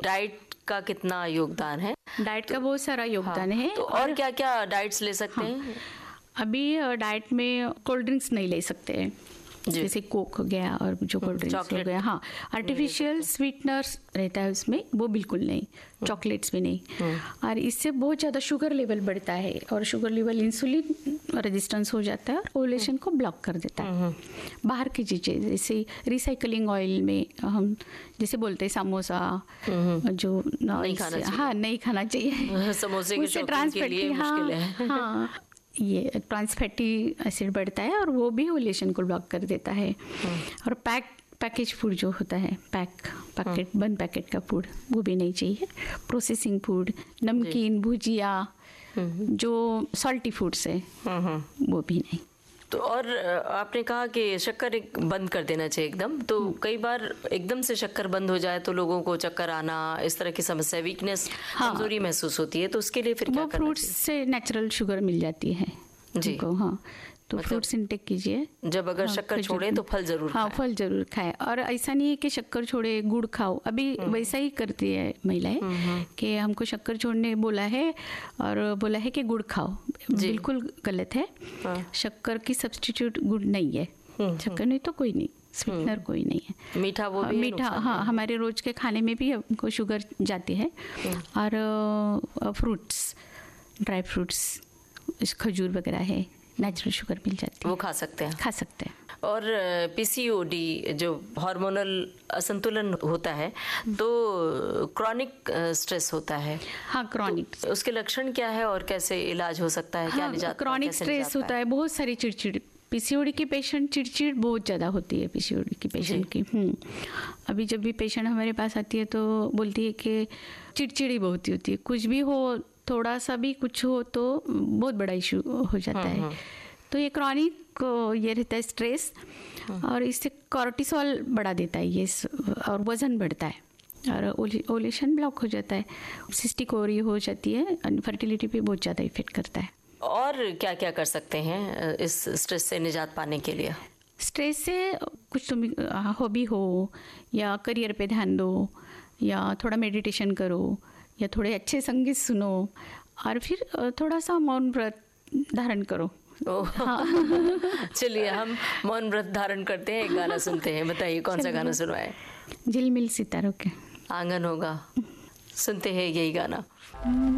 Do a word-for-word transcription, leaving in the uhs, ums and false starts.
Diet का कितना योगदान है? डाइट का बहुत सारा योगदान हाँ, है। तो और क्या क्या डाइट्स ले सकते हाँ, हैं? अभी डाइट में कोल्ड ड्रिंक्स नहीं ले सकते हैं, जैसे कोक हो गया और जो कोल्ड ड्रिंक्स हो गया। हाँ, आर्टिफिशियल स्वीटनर्स रहता है उसमें, वो बिल्कुल नहीं, चॉकलेट्स भी नहीं। और इससे बहुत ज़्यादा शुगर लेवल बढ़ता है और शुगर लेवल इंसुलिन रेजिस्टेंस हो जाता है और ओवुलेशन को ब्लॉक कर देता है। बाहर की चीज़ें जैसे रिसाइकलिंग ऑयल में हम जैसे बोलते हैं समोसा, जो नहीं खाना चाहिए। हाँ, नहीं खाना चाहिए। समोसे के शौकीन के लिए मुश्किल है। हाँ, ये ट्रांस फैटी एसिड बढ़ता है और वो भी ओवुलेशन को ब्लॉक कर देता है। और पैक पैकेज फूड जो होता है, पैक पैकेट बंद पैकेट का फूड, वो भी नहीं चाहिए। प्रोसेसिंग फूड, नमकीन, भुजिया, जो सॉल्टी फूड्स है, वो भी नहीं। तो और आपने कहा कि शक्कर एक बंद कर देना चाहिए एकदम, तो कई बार एकदम से शक्कर बंद हो जाए तो लोगों को चक्कर आना, इस तरह की समस्या, वीकनेस, हाँ, कमजोरी महसूस होती है, तो उसके लिए फिर क्या वो करना फ्रूट्स से नेचुरल शुगर मिल जाती है जी। उनको। हाँ, तो मतलब फ्रूट्स इंटेक कीजिए। जब अगर हाँ, शक्कर छोड़े तो फल जरूर हाँ, खाएं। फल जरूर खाएं। और ऐसा नहीं है कि शक्कर छोड़े गुड़ खाओ, अभी वैसा ही करती है महिलाएं कि हमको शक्कर छोड़ने बोला है और बोला है कि गुड़ खाओ, बिल्कुल गलत है। हाँ। शक्कर की सब्स्टिट्यूट गुड़ नहीं है, शक्कर नहीं तो कोई नहीं, स्वीटनर कोई नहीं है। मीठा वो भी मीठा, हाँ, हमारे रोज के खाने में भी हमको शुगर जाती है। और फ्रूट्स, ड्राई फ्रूट्स, खजूर वगैरह है, नेचुरल शुगर मिल जाती है, वो खा सकते हैं खा सकते हैं। और पीसीओडी जो हार्मोनल असंतुलन होता है, तो क्रॉनिक स्ट्रेस होता है। हाँ, क्रॉनिक, तो उसके लक्षण क्या है और कैसे इलाज हो सकता है? क्या हाँ, निजात, क्रॉनिक स्ट्रेस होता है, बहुत सारी चिड़चिड़, पीसीओडी की पेशेंट चिड़चिड़ बहुत ज़्यादा होती है पीसीओडी की पेशेंट की। हम्म अभी जब भी पेशेंट हमारे पास आती है तो बोलती है कि चिड़चिड़ी बहुत होती है, कुछ भी हो, थोड़ा सा भी कुछ हो तो बहुत बड़ा इशू हो जाता है। तो ये क्रॉनिक ये रहता है स्ट्रेस, और इससे कॉर्टिसोल बढ़ा देता है ये, और वज़न बढ़ता है और ओवुलेशन ब्लॉक हो जाता है, सिस्टिक ओवरी हो जाती है, फर्टिलिटी पे बहुत ज़्यादा इफेक्ट करता है। और क्या क्या कर सकते हैं इस स्ट्रेस से निजात पाने के लिए? स्ट्रेस से कुछ तुम हॉबी हो या करियर पे ध्यान दो, या थोड़ा मेडिटेशन करो, या थोड़े अच्छे संगीत सुनो, और फिर थोड़ा सा मौन व्रत धारण करो। हाँ। चलिए हम मौन व्रत धारण करते हैं, एक गाना सुनते हैं। बताइए कौन सा गाना सुनवाए? झिलमिल सितारों के आंगन होगा, सुनते हैं यही गाना।